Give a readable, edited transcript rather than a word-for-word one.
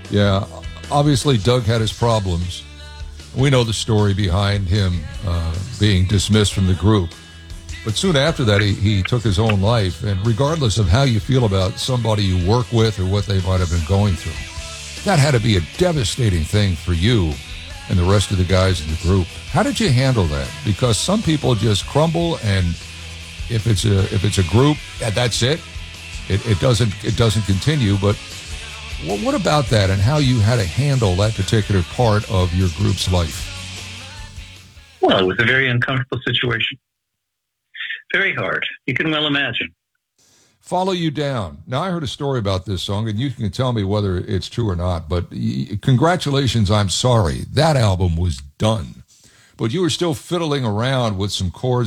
Yeah, obviously Doug had his problems. We know the story behind him being dismissed from the group. But soon after that, he took his own life. And regardless of how you feel about somebody you work with or what they might have been going through, that had to be a devastating thing for you and the rest of the guys in the group. How did you handle that? Because some people just crumble, and if it's a group, that's it. It doesn't continue. But what about that, and how you had to handle that particular part of your group's life? Well, it was a very uncomfortable situation. Very hard. You can well imagine. Follow You Down. Now, I heard a story about this song, and you can tell me whether it's true or not, but congratulations, I'm Sorry. That album was done. But you were still fiddling around with some chords